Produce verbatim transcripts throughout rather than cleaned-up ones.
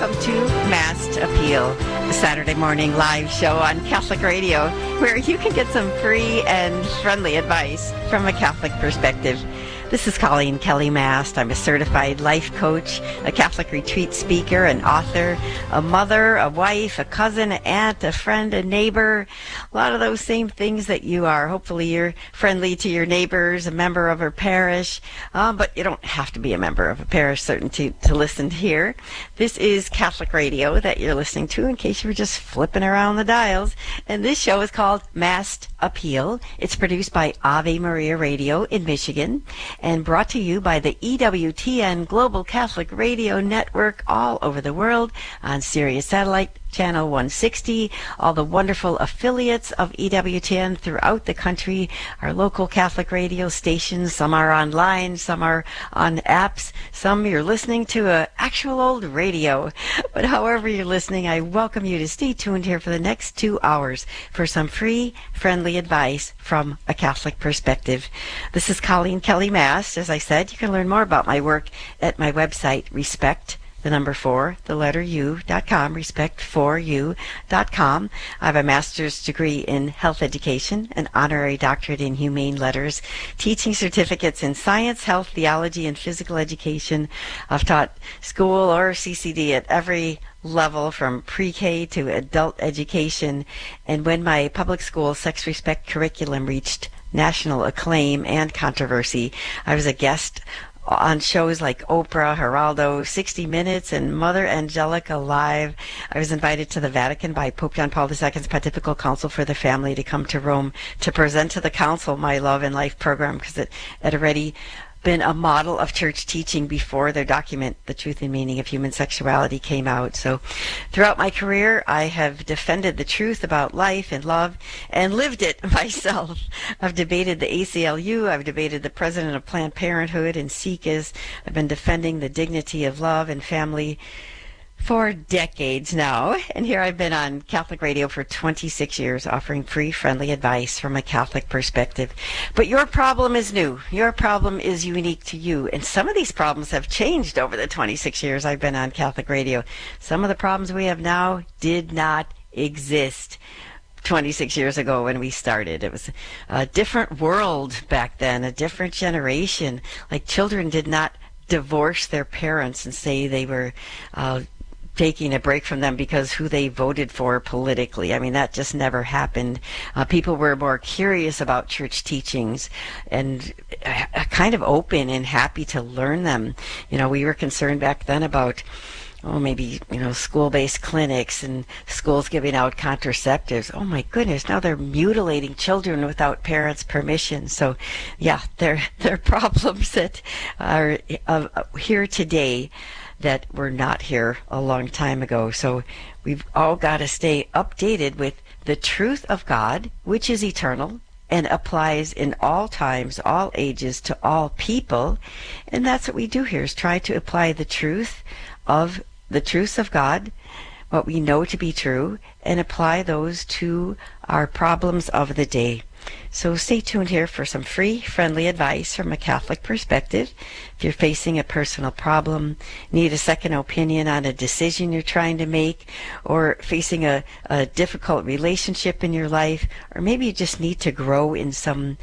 Welcome to Mast Appeal, the Saturday morning live show on Catholic Radio, where you can get some free and friendly advice from a Catholic perspective. This is Colleen Kelly Mast. I'm a certified life coach, a Catholic retreat speaker, an author, a mother, a wife, a cousin, an aunt, a friend, a neighbor. A lot of those same things that you are. Hopefully you're friendly to your neighbors, a member of our parish, um, but you don't have to be a member of a parish, certain to, to listen here. This is Catholic Radio that you're listening to, in case you were just flipping around the dials. And this show is called Mast Appeal. It's produced by Ave Maria Radio in Michigan, and brought to you by the E W T N Global Catholic Radio Network all over the world on Sirius Satellite Channel one sixty, all the wonderful affiliates of E W T N throughout the country, our local Catholic radio stations. Some are online, some are on apps, some you're listening to a actual old radio. But however you're listening, I welcome you to stay tuned here for the next two hours for some free, friendly advice from a Catholic perspective. This is Colleen Kelly Mast. As I said, you can learn more about my work at my website, Respect the number four, the letter U dot com, respect for you dot com. I have a master's degree in health education, an honorary doctorate in humane letters, teaching certificates in science, health, theology, and physical education. I've taught school or C C D at every level, from pre-K to adult education. And when my public school sex respect curriculum reached national acclaim and controversy, I was a guest on shows like Oprah, Geraldo, sixty minutes, and Mother Angelica Live. I was invited to the Vatican by Pope John Paul the Second's Pontifical Council for the Family to come to Rome to present to the Council my Love and Life program, because it had already been a model of church teaching before their document, The Truth and Meaning of Human Sexuality, came out. So throughout my career, I have defended the truth about life and love and lived it myself. I've debated the A C L U. I've debated the president of Planned Parenthood and SICAs. I've been defending the dignity of love and family for decades now, and here I've been on Catholic Radio for twenty-six years, offering free, friendly advice from a Catholic perspective. But your problem is new. Your problem is unique to you, and some of these problems have changed over the twenty-six years I've been on Catholic Radio. Some of the problems we have now did not exist twenty-six years ago when we started. It was a different world back then, a different generation. Like, children did not divorce their parents and say they were uh, taking a break from them because who they voted for politically. I mean, that just never happened. Uh, people were more curious about church teachings and uh, kind of open and happy to learn them. You know, we were concerned back then about, oh, maybe, you know, school-based clinics and schools giving out contraceptives. Oh my goodness, now they're mutilating children without parents' permission. So, yeah, there, there are problems that are uh, here today that were not here a long time ago. So we've all got to stay updated with the truth of God, which is eternal and applies in all times, all ages, to all people. And that's what we do here, is try to apply the truth of the truths of God, what we know to be true, and apply those to our problems of the day. So stay tuned here for some free, friendly advice from a Catholic perspective. If you're facing a personal problem, need a second opinion on a decision you're trying to make, or facing a, a difficult relationship in your life, or maybe you just need to grow in some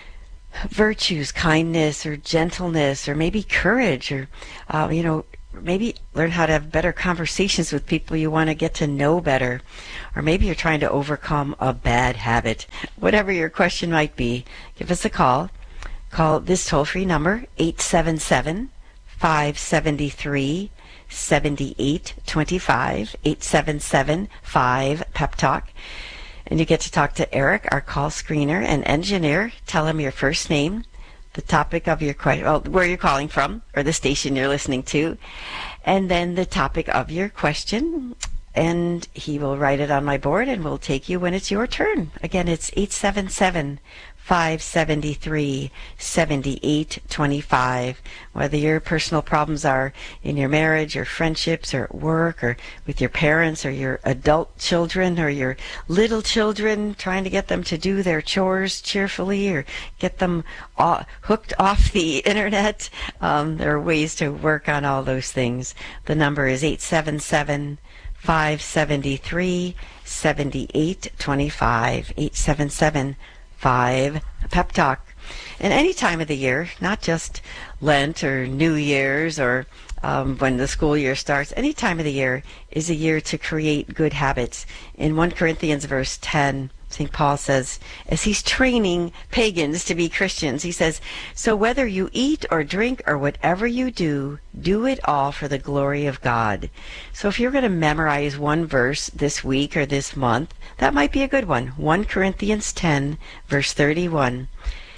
virtues, kindness, or gentleness, or maybe courage, or, uh, you know, maybe learn how to have better conversations with people you want to get to know better. Or maybe you're trying to overcome a bad habit. Whatever your question might be, give us a call. Call this toll-free number, eight seven seven, five seven three, seven eight two five, eight seven seven, five, PEP Talk. And you get to talk to Eric, our call screener and engineer. Tell him your first name, the topic of your question, well, where you're calling from, or the station you're listening to, and then the topic of your question, and he will write it on my board, and we'll take you when it's your turn. Again, it's eight seven seven, five seven three, seven eight two five. Whether your personal problems are in your marriage or friendships or at work or with your parents or your adult children or your little children, trying to get them to do their chores cheerfully or get them all hooked off the internet, um, there are ways to work on all those things. The number is eight seven seven, five seven three, seven eight two five, eight seven seven, five Pep Talk. And any time of the year, not just Lent or New Year's or um, when the school year starts, any time of the year is a year to create good habits. In First Corinthians verse ten, Saint Paul says, as he's training pagans to be Christians, he says, so whether you eat or drink or whatever you do, do it all for the glory of God. So if you're going to memorize one verse this week or this month, that might be a good one. First Corinthians ten, verse thirty-one.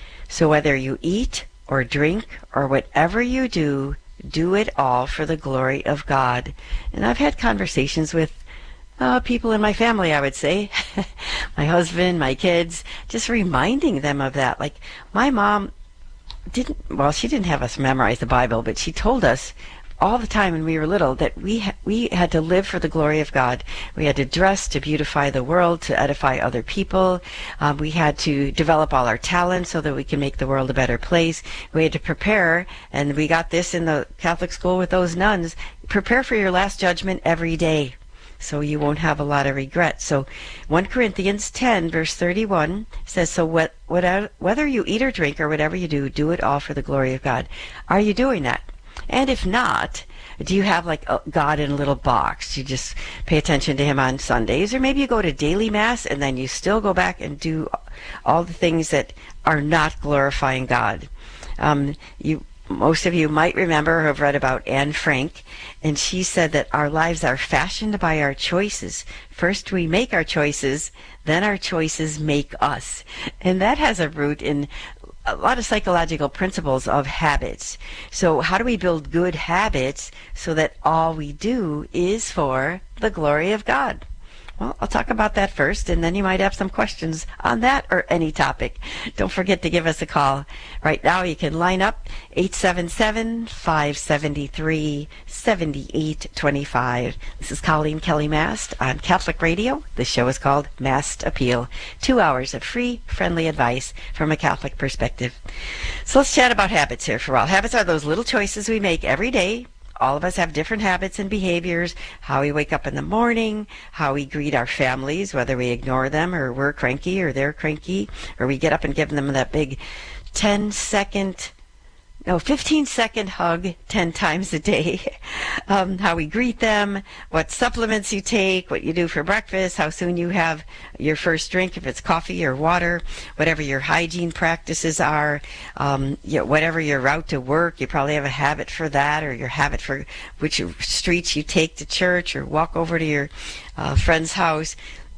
So whether you eat or drink or whatever you do, do it all for the glory of God. And I've had conversations with Uh, people in my family, I would say, my husband, my kids, just reminding them of that. Like, my mom didn't, well, she didn't have us memorize the Bible, but she told us all the time when we were little that we ha- we had to live for the glory of God. We had to dress to beautify the world, to edify other people. Um, we had to develop all our talents so that we can make the world a better place. We had to prepare, and we got this in the Catholic school with those nuns, prepare for your last judgment every day, so you won't have a lot of regret. So First Corinthians ten, verse thirty-one says, so what, whatever, whether you eat or drink or whatever you do, do it all for the glory of God. Are you doing that? And if not, do you have like a God in a little box? You just pay attention to him on Sundays, or maybe you go to daily mass and then you still go back and do all the things that are not glorifying God. Um, you Most of you might remember or have read about Anne Frank, and she said that our lives are fashioned by our choices. First we make our choices, then our choices make us. And that has a root in a lot of psychological principles of habits. So how do we build good habits so that all we do is for the glory of God? Well, I'll talk about that first, and then you might have some questions on that or any topic. Don't forget to give us a call. Right now you can line up eight seven seven, five seven three, seven eight two five. This is Colleen Kelly Mast on Catholic Radio. The show is called Mast Appeal. Two hours of free, friendly advice from a Catholic perspective. So let's chat about habits here for a while. Habits are those little choices we make every day. All of us have different habits and behaviors, how we wake up in the morning, how we greet our families, whether we ignore them or we're cranky or they're cranky, or we get up and give them that big ten second, no, fifteen second hug ten times a day, um, how we greet them, what supplements you take, what you do for breakfast, how soon you have your first drink, if it's coffee or water, whatever your hygiene practices are, um, you know, whatever your route to work, you probably have a habit for that, or your habit for which streets you take to church or walk over to your uh, friend's house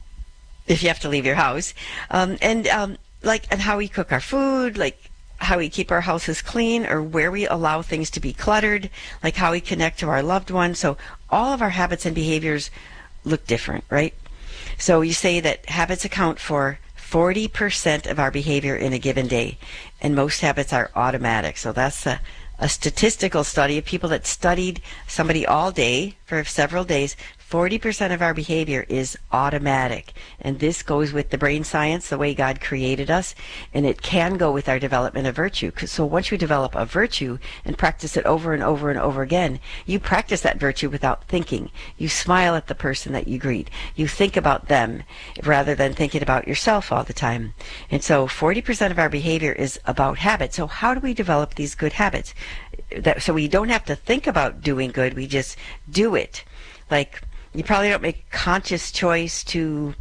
if you have to leave your house, um, and um, like and how we cook our food, like how we keep our houses clean, or where we allow things to be cluttered, like how we connect to our loved ones. So all of our habits and behaviors look different, right? So you say that habits account for forty percent of our behavior in a given day, and most habits are automatic. So that's a, a statistical study of people that studied somebody all day for several days. forty percent of our behavior is automatic, and this goes with the brain science, the way God created us, and it can go with our development of virtue. So once you develop a virtue and practice it over and over and over again, you practice that virtue without thinking. You smile at the person that you greet. You think about them rather than thinking about yourself all the time. And so forty percent of our behavior is about habits. So how do we develop these good habits? That, so we don't have to think about doing good, we just do it. Like, you probably don't make a conscious choice to,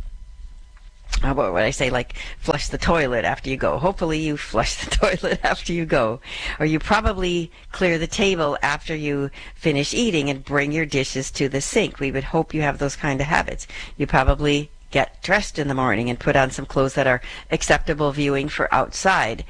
uh, what would I say, like flush the toilet after you go. Hopefully you flush the toilet after you go. Or you probably clear the table after you finish eating and bring your dishes to the sink. We would hope you have those kind of habits. You probably get dressed in the morning and put on some clothes that are acceptable viewing for outside.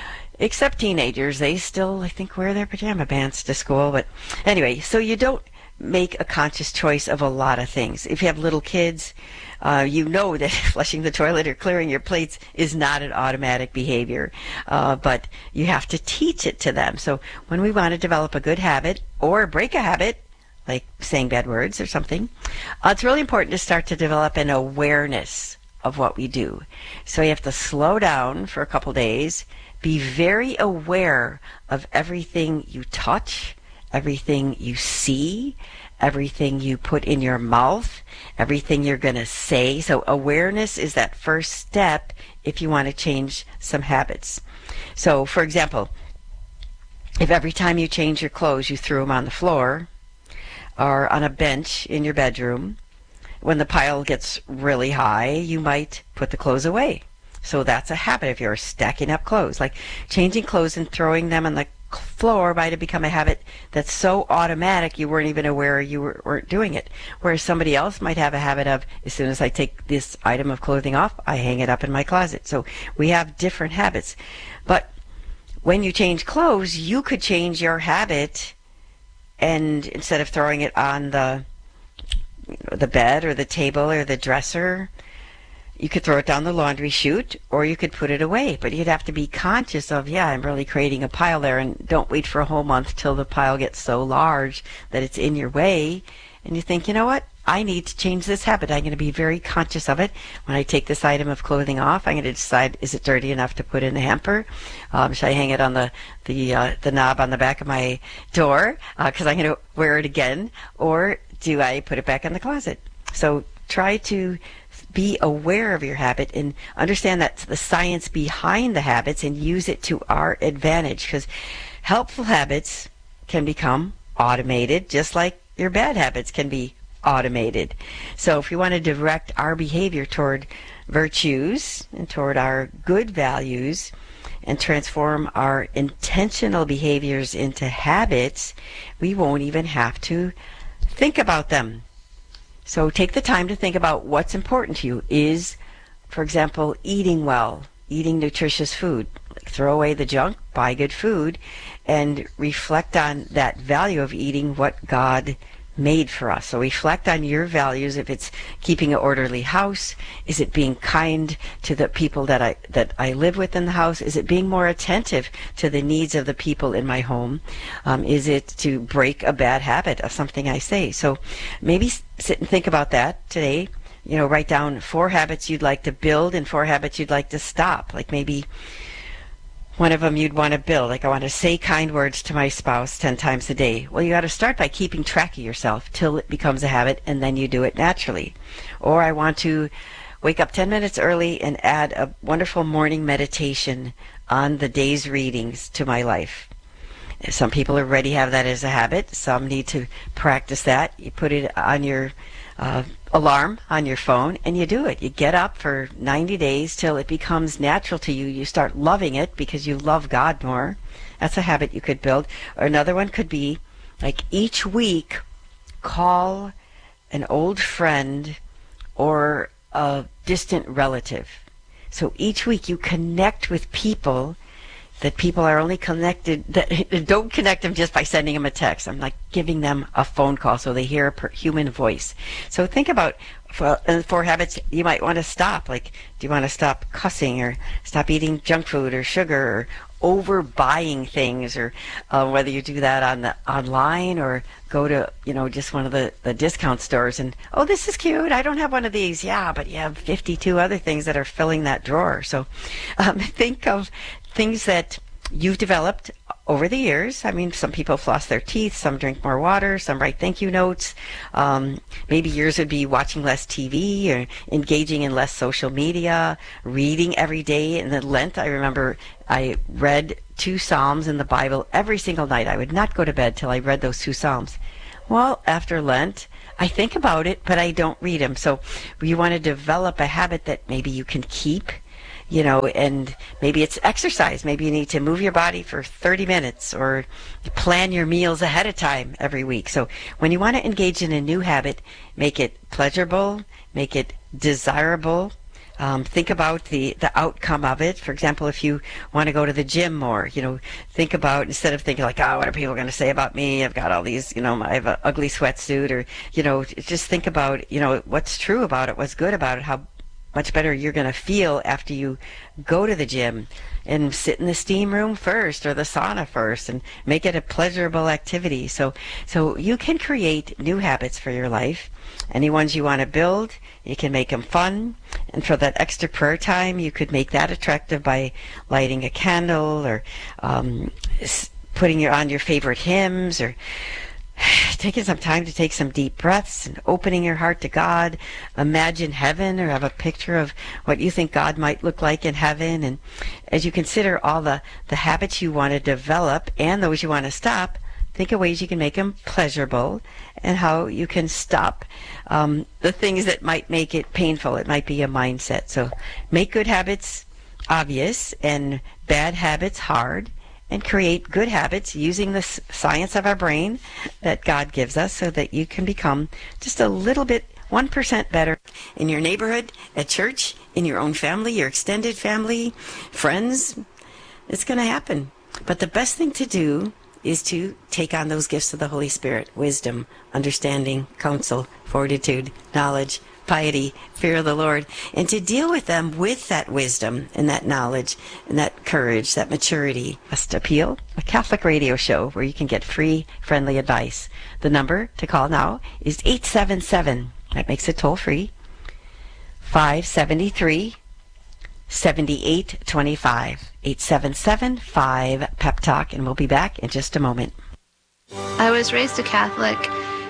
Except teenagers, they still, I think, wear their pajama pants to school. But anyway, so you don't make a conscious choice of a lot of things. If you have little kids, uh, you know that flushing the toilet or clearing your plates is not an automatic behavior, uh, but you have to teach it to them. So when we want to develop a good habit or break a habit, like saying bad words or something, uh, it's really important to start to develop an awareness of what we do. So you have to slow down for a couple days, be very aware of everything you touch, everything you see, everything you put in your mouth, everything you're going to say. So awareness is that first step if you want to change some habits. So, for example, if every time you change your clothes you threw them on the floor or on a bench in your bedroom, when the pile gets really high, you might put the clothes away. So that's a habit if you're stacking up clothes. Like changing clothes and throwing them on the floor might have become a habit that's so automatic you weren't even aware you were, weren't doing it. Whereas somebody else might have a habit of, as soon as I take this item of clothing off, I hang it up in my closet. So we have different habits. But when you change clothes, you could change your habit, and instead of throwing it on the the bed or the table or the dresser, you could throw it down the laundry chute, or you could put it away. But you'd have to be conscious of, yeah, I'm really creating a pile there, and don't wait for a whole month till the pile gets so large that it's in your way. And you think, you know what? I need to change this habit. I'm going to be very conscious of it. When I take this item of clothing off, I'm going to decide, is it dirty enough to put in the hamper? Um, should I hang it on the the uh, the knob on the back of my door because uh, I'm going to wear it again? Or do I put it back in the closet? So try to be aware of your habit and understand that the science behind the habits and use it to our advantage, because helpful habits can become automated just like your bad habits can be automated. So if we want to direct our behavior toward virtues and toward our good values and transform our intentional behaviors into habits, we won't even have to think about them. So take the time to think about what's important to you. Is, for example, eating well, eating nutritious food. Like throw away the junk, buy good food, and reflect on that value of eating what God made for us. So reflect on your values. If it's keeping an orderly house, is it being kind to the people that I that I live with in the house? Is it being more attentive to the needs of the people in my home? Um, is it to break a bad habit of something I say? So maybe sit and think about that today. You know, write down four habits you'd like to build and four habits you'd like to stop. Like maybe one of them you'd want to build, like I want to say kind words to my spouse ten times a day. Well, you got to start by keeping track of yourself till it becomes a habit, and then you do it naturally. Or I want to wake up ten minutes early and add a wonderful morning meditation on the day's readings to my life. Some people already have that as a habit. Some need to practice that. You put it on your uh, alarm on your phone and you do it. You get up for ninety days till it becomes natural to you. You start loving it because you love God more. That's a habit you could build. Or another one could be like each week call an old friend or a distant relative. So each week you connect with people that people are only connected, that don't connect them just by sending them a text. I'm like giving them a phone call so they hear a per human voice. So think about for, uh, four habits you might want to stop. Like, do you want to stop cussing or stop eating junk food or sugar or overbuying things, or uh, whether you do that on the online or go to, you know, just one of the, the discount stores and, oh, this is cute. I don't have one of these. Yeah, but you have fifty-two other things that are filling that drawer. So um, think of things that you've developed over the years. I mean, some people floss their teeth, some drink more water, some write thank you notes. Um, maybe yours would be watching less T V or engaging in less social media, reading every day. In the Lent, I remember I read two Psalms in the Bible every single night. I would not go to bed till I read those two Psalms. Well, after Lent, I think about it, but I don't read them. So you want to develop a habit that maybe you can keep, you know, and maybe it's exercise. Maybe you need to move your body for thirty minutes, or plan your meals ahead of time every week. So when you want to engage in a new habit, make it pleasurable, make it desirable, Um, think about the, the outcome of it. For example, if you want to go to the gym more, you know, think about, instead of thinking like, oh, what are people going to say about me? I've got all these, you know, I have an ugly sweatsuit, or, you know, just think about, you know, what's true about it, what's good about it, how much better you're going to feel after you go to the gym, and sit in the steam room first or the sauna first and make it a pleasurable activity. So, so you can create new habits for your life. Any ones you want to build, you can make them fun. And for that extra prayer time, you could make that attractive by lighting a candle, or um, putting your, on your favorite hymns, or taking some time to take some deep breaths and opening your heart to God. Imagine heaven, or have a picture of what you think God might look like in heaven. And as you consider all the, the habits you want to develop and those you want to stop, think of ways you can make them pleasurable, and how you can stop um, the things that might make it painful. It might be a mindset. So make good habits obvious and bad habits hard, and create good habits using the science of our brain that God gives us, so that you can become just a little bit, one percent better in your neighborhood, at church, in your own family, your extended family, friends. It's going to happen. But the best thing to do is to take on those gifts of the Holy Spirit: wisdom, understanding, counsel, fortitude, knowledge, piety, fear of the Lord, and to deal with them with that wisdom and that knowledge and that courage, that maturity. Just Appeal, a Catholic radio show where you can get free, friendly advice. The number to call now is eight seven seven, that makes it toll free, five seven three, seven eight two five, eight seven seven, five, pep talk, and we'll be back in just a moment. I was raised a Catholic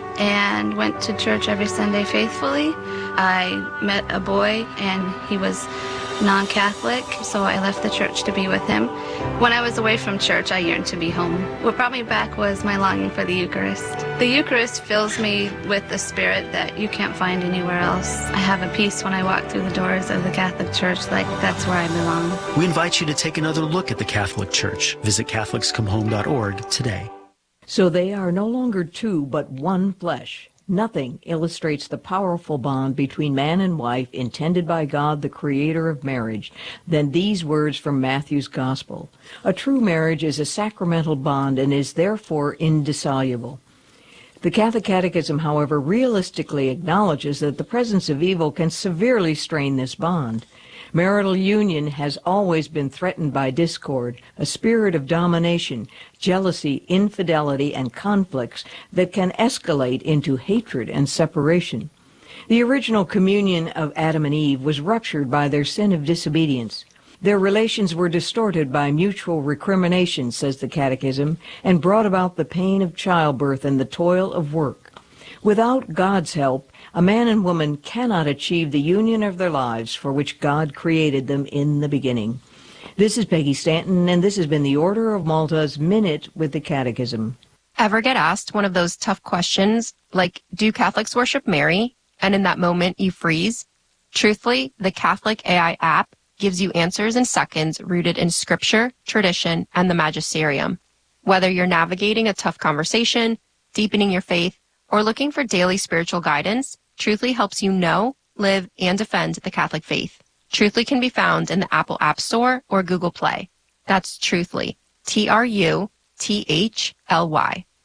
and went to church every Sunday faithfully. I met a boy and he was non-Catholic, so I left the church to be with him. When I was away from church, I yearned to be home. What brought me back was my longing for the Eucharist. The Eucharist fills me with the spirit that you can't find anywhere else. I have a peace when I walk through the doors of the Catholic Church, like that's where I belong. We invite you to take another look at the Catholic Church. Visit Catholics Come Home dot org today. So they are no longer two, but one flesh. Nothing illustrates the powerful bond between man and wife intended by God, the creator of marriage, than these words from Matthew's Gospel. A true marriage is a sacramental bond and is therefore indissoluble. The Catholic Catechism, however, realistically acknowledges that the presence of evil can severely strain this bond. Marital union has always been threatened by discord, a spirit of domination, jealousy, infidelity, and conflicts that can escalate into hatred and separation. The original communion of Adam and Eve was ruptured by their sin of disobedience. Their relations were distorted by mutual recrimination, says the Catechism, and brought about the pain of childbirth and the toil of work. Without God's help, a man and woman cannot achieve the union of their lives for which God created them in the beginning. This is Peggy Stanton, and this has been the Order of Malta's Minute with the Catechism. Ever get asked one of those tough questions, like, do Catholics worship Mary? And in that moment, you freeze? Truthfully, the Catholic A I app gives you answers in seconds rooted in scripture, tradition, and the magisterium. Whether you're navigating a tough conversation, deepening your faith, or looking for daily spiritual guidance, Truthfully helps you know, live, and defend the Catholic faith. Truthfully can be found in the Apple App Store or Google Play. That's Truthfully, T R U T H L Y.